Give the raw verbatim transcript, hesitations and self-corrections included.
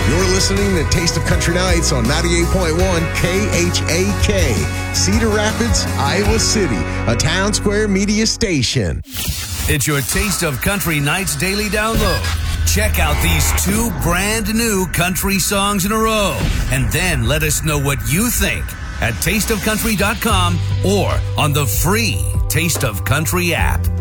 You're listening to Taste of Country Nights on ninety-eight point one K H A K, Cedar Rapids, Iowa City, a Town Square Media station. It's your Taste of Country Nights daily download. Check out these two brand new country songs in a row, and then let us know what you think at taste of country dot com or on the free Taste of Country app.